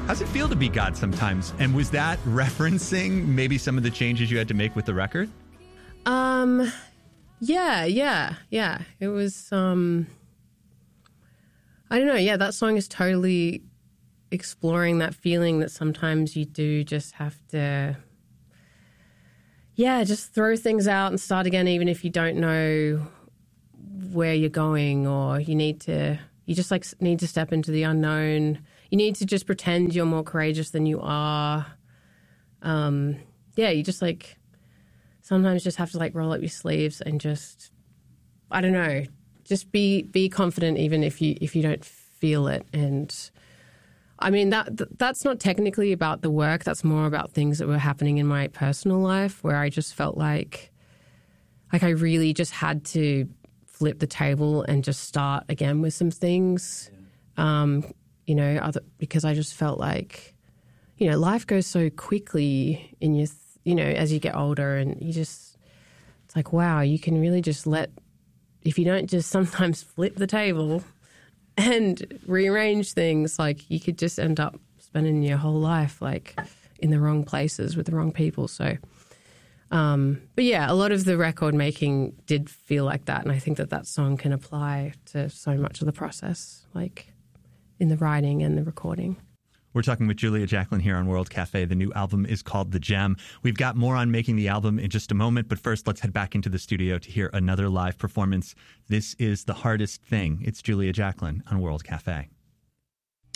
How's it feel to be God sometimes? And was that referencing maybe some of the changes you had to make with the record? Yeah. It was, I don't know. Yeah, that song is totally exploring that feeling that sometimes you do just have to, just throw things out and start again, even if you don't know where you're going, or you just like need to step into the unknown. You need to just pretend you're more courageous than you are. You just like sometimes just have to like roll up your sleeves and just, I don't know, just be confident even if you don't feel it. And I mean, that's not technically about the work. That's more about things that were happening in my personal life, where I just felt like I really just had to flip the table and just start again with some things. Because I just felt like, life goes so quickly in your, as you get older, and it's like, wow, you can really just if you don't just sometimes flip the table and rearrange things, like you could just end up spending your whole life like in the wrong places with the wrong people. So, but yeah, a lot of the record making did feel like that. And I think that song can apply to so much of the process, like in the writing and the recording. We're talking with Julia Jacklin here on World Cafe. The new album is called The Gem. We've got more on making the album in just a moment, but first let's head back into the studio to hear another live performance. This is The Hardest Thing. It's Julia Jacklin on World Cafe.